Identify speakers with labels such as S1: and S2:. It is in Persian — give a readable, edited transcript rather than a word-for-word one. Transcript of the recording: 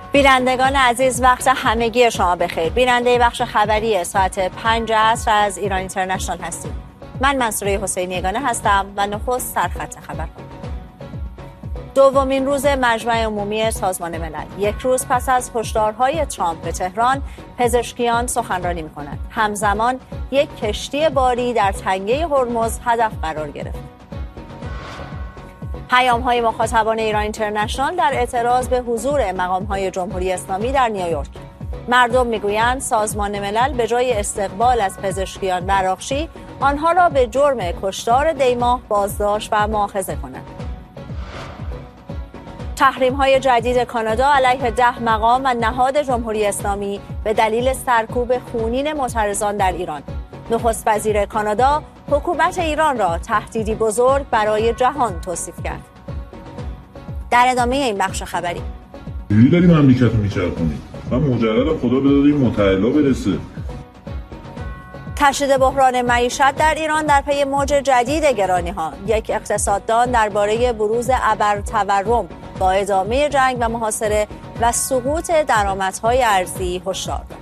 S1: بینندگان عزیز، وقت همگی شما بخیر. بیننده بخش خبری ساعت 5 عصر از ایران اینترنشنال هستیم. من منصوره حسینی یگانه هستم و نخست سرخط خبر. دومین روز مجمع عمومی سازمان ملل. یک روز پس از هشدارهای ترامپ به تهران، پزشکیان سخنرانی می‌کنند. همزمان یک کشتی باری در تنگه هرمز هدف قرار گرفت. پیام‌های مخاطبان ایران اینترنشنال در اعتراض به حضور مقام‌های جمهوری اسلامی در نیویورک. مردم میگویند سازمان ملل به جای استقبال از پزشکیان و عراقچی، آنها را به جرم کشتار دیماه بازداشت و مؤاخذه کنند. تحریم‌های جدید کانادا علیه 10 مقام و نهاد جمهوری اسلامی به دلیل سرکوب خونین معترضان در ایران. نخست وزیر کانادا حکومت ایران را تهدیدی بزرگ برای جهان توصیف کرد. در ادامه این بخش خبری
S2: داری مملکت رو میچرخونی و مجرد خدا بداده این متعلا برسه.
S1: تشدید بحران معیشت در ایران در پی موج جدید گرانی‌ها. یک اقتصاددان درباره بروز ابرتورم با ادامه جنگ و محاصره و سقوط درآمدهای ارزی هشدار داد.